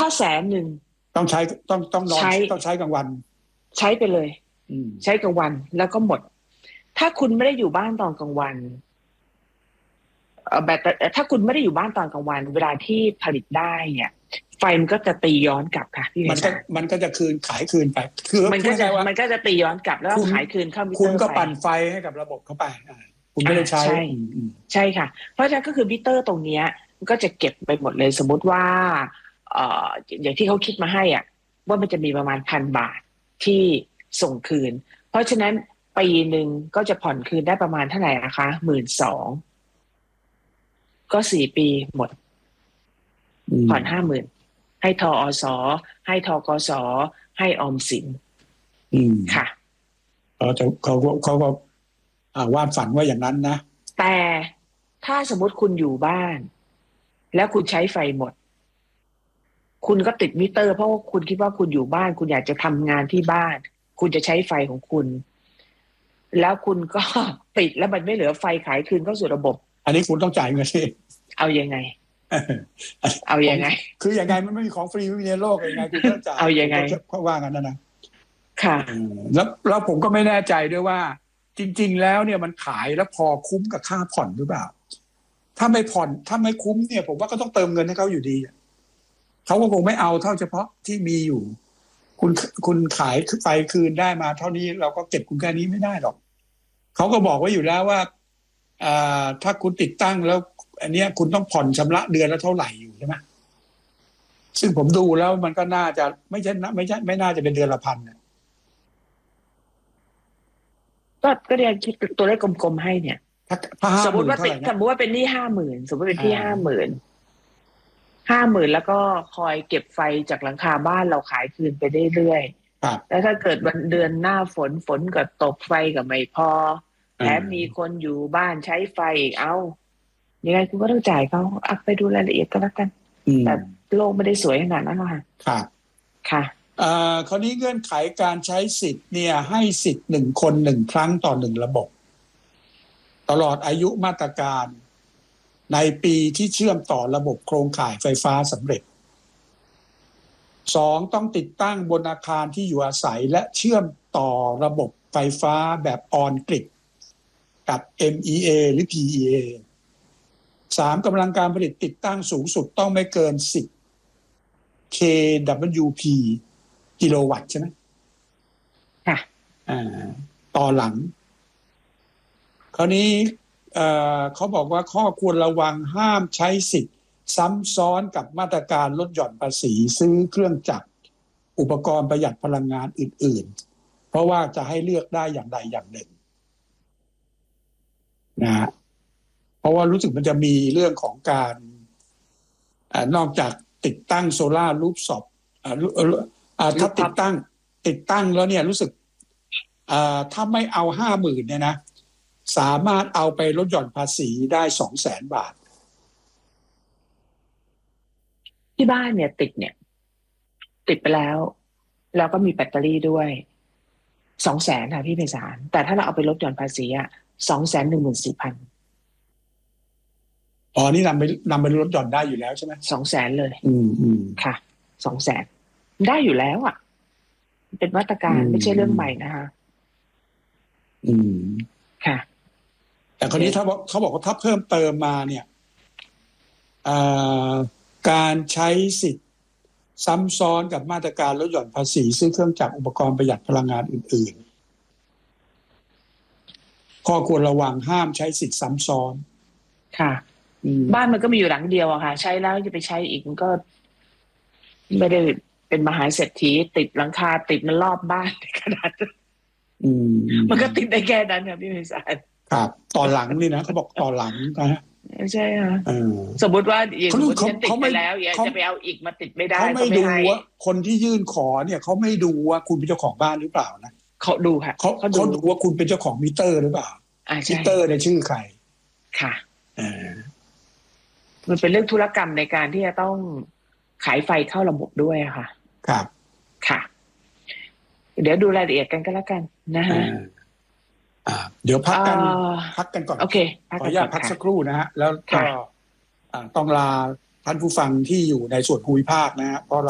ถ้า100,000 ต้องใช้ต้องนอนต้องใช้กลางวันใช้ไปเลยใช้กลางวันแล้วก็หมดถ้าคุณไม่ได้อยู่บ้านตอนกลางวันแบบถ้าคุณไม่ได้อยู่บ้านตอนกลางวันเวลาที่ผลิตได้เนี่ยไฟมันก็จะตีย้อนกลับค่ะพี่มันก็จะขายคืนไปคือมันก็จะตีย้อนกลับแล้วขายคืนเข้ามิเตอร์ไฟคุณก็ปั่นไฟให้กับระบบเข้าไปคุณไม่ได้ใช้ใช่ค่ะเพราะฉะนั้นก็คือมิเตอร์ตรงเนี้ยมันก็จะเก็บไปหมดเลยสมมุติว่าอย่างที่เขาคิดมาให้ว่ามันจะมีประมาณ1,000 บาทที่ส่งคืนเพราะฉะนั้นปีหนึ่งก็จะผ่อนคืนได้ประมาณเท่าไหร่นะคะ12,000ก็4 ปีหมดผ่อน50,000ให้ทอสให้ทกสให้ออมสินค่ะเขาก็วาดฝันว่าอย่างนั้นนะแต่ถ้าสมมติคุณอยู่บ้านแล้วคุณใช้ไฟหมดคุณก็ติดมิเตอร์เพราะว่าคุณคิดว่าคุณอยู่บ้านคุณอยากจะทำงานที่บ้านคุณจะใช้ไฟของคุณแล้วคุณก็ปิดแล้วมันไม่เหลือไฟขายคืนเข้าสู่ระบบอันนี้คุณต้องจ่ายเงินสิเอายังไงคือยังไงมันไม่มีของฟรีไม่มีในโลกยังไงคุณต้องจ่ายเอายังไงเพราะว่างั้นนะค่ะแล้วผมก็ไม่แน่ใจด้วยว่าจริงๆแล้วเนี่ยมันขายแล้วพอคุ้มกับค่าผ่อนหรือเปล่าถ้าไม่ผ่อนถ้าไม่คุ้มเนี่ยผมว่าก็ต้องเติมเงินให้เขาอยู่ดีเขาก็คงไม่เอาเท่าเฉพาะที่มีอยู่คุณขายไฟคืนได้มาเท่านี้เราก็เก็บคุณแค่นี้ไม่ได้หรอกเขาก็บอกไว้อยู่แล้วว่าถ้าคุณติดตั้งแล้วอันเนี้ยคุณต้องผ่อนชำระเดือนละเท่าไหร่อยู่ใช่ไหมซึ่งผมดูแล้วมันก็น่าจะไม่น่าจะเป็นเดือนละ1,000 ก็เรียนคิดตัวเลขกลมๆให้เนี่ยสมมติว่าเป็นหนี้50,000สมมติเป็นที่50,000แล้วก็คอยเก็บไฟจากหลังคาบ้านเราขายคืนไปเรื่อยๆแล้วถ้าเกิดวันเดือนหน้าฝนก็ตกไฟก็ไม่พอแถมมีคนอยู่บ้านใช้ไฟอีกเอายังไงคุณก็ต้องจ่ายเขาไปดูรายละเอียดก็แล้วกันแต่โลกไม่ได้สวยขนาดนั้นหรอกค่ะค่ะคราวนี้เงื่อนไขการใช้สิทธิ์เนี่ยให้สิทธิ์1 คน 1 ครั้งต่อ1ระบบตลอดอายุมาตรการในปีที่เชื่อมต่อระบบโครงข่ายไฟฟ้าสำเร็จ2ต้องติดตั้งบนอาคารที่อยู่อาศัยและเชื่อมต่อระบบไฟฟ้าแบบออนกริดกับ MEA หรือ PEA 3กำลังการผลิตติดตั้งสูงสุดต้องไม่เกิน10 kWp กิโลวัตต์ใช่ไหมค่ะต่อหลังคราวนี้เขาบอกว่าข้อควรระวังห้ามใช้สิทธิ์ซ้ำซ้อนกับมาตรการลดหย่อนภาษีซื้อเครื่องจักรอุปกรณ์ประหยัดพลังงานอื่นๆเพราะว่าจะให้เลือกได้อย่างใดอย่างหนึ่งนะเพราะว่ารู้สึกมันจะมีเรื่องของการนอกจากติดตั้งโซล่ารูฟท็อปถ้าติดตั้งแล้วเนี่ยรู้สึกถ้าไม่เอา50,000เนี่ยนะสามารถเอาไปลดหย่อนภาษีได้ 200,000 บาทที่บ้านเนี่ยติดไปแล้วก็มีแบตเตอรี่ด้วย200,000ค่ะพี่ไพศาลแต่ถ้าเราเอาไปลดหย่อนภาษี214,000 นี่นำไปลดหย่อนได้อยู่แล้วใช่ไหม 200,000เลยค่ะ200,000ได้อยู่แล้วเป็นมาตรการไม่ใช่เรื่องใหม่นะคะค่ะแต่คราวนี้ถ้าเขาบอกว่าถ้าเพิ่มเติมมาเนี่ยการใช้สิทธิ์ซ้ำซ้อนกับมาตรการลดหย่อนภาษีซื้อเครื่องจักรอุปกรณ์ประหยัดพลังงานอื่นๆข้อควรระวังห้ามใช้สิทธิ์ซ้ำซ้อนค่ะบ้านมันก็มีอยู่หลังเดียวค่ะใช้แล้วจะไปใช้อีกมันก็ไม่ได้เป็นมหาเศรษฐีติดหลังคาติดมันรอบบ้านขนาดมันก็ติดได้แค่นั้นค่ะพี่ไพศาลครับต่อหลังนี่นะเขาบอกต่อหลังนะใช่ค่ะสมมติว่าสมมติฉันติดไปแล้วอยากจะไปเอาอีกมาติดไม่ได้เขาไม่ดูว่าคนที่ยื่นขอเนี่ยเขาไม่ดูว่าคุณเป็นเจ้าของบ้านหรือเปล่านะเขาดูค่ะเขาดูว่าคุณเป็นเจ้าของมิเตอร์หรือเปล่ามิเตอร์ในชื่อใครค่ะมันเป็นเรื่องธุรกรรมในการที่จะต้องขายไฟเข้าระบบด้วยค่ะครับค่ะเดี๋ยวดูรายละเอียดกันก็แล้วกันนะฮะเดี๋ยวพักกันก่อนโอเคขออนุญาตพักสักครู่นะฮะแล้วก็ต้องลาท่านผู้ฟังที่อยู่ในส่วนภูมิภาคนะฮะเพราะ